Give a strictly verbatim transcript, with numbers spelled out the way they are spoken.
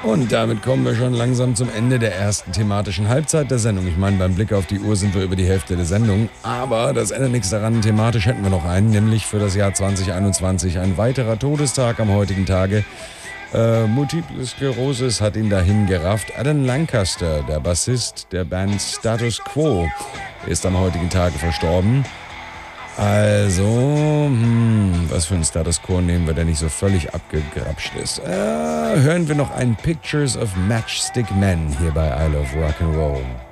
Und damit kommen wir schon langsam zum Ende der ersten thematischen Halbzeit der Sendung. Ich meine, beim Blick auf die Uhr sind wir über die Hälfte der Sendung. Aber das ändert nichts daran. Thematisch hätten wir noch einen, nämlich für das Jahr zwanzig einundzwanzig. Ein weiterer Todestag am heutigen Tage. Äh, Multiple Sklerosis hat ihn dahin gerafft. Alan Lancaster, der Bassist der Band Status Quo, ist am heutigen Tage verstorben. Also, hm, was für ein Status Quo nehmen wir, der nicht so völlig abgegrapscht ist? Äh, hören wir noch ein Pictures of Matchstick Men hier bei I Love Rock'n'Roll.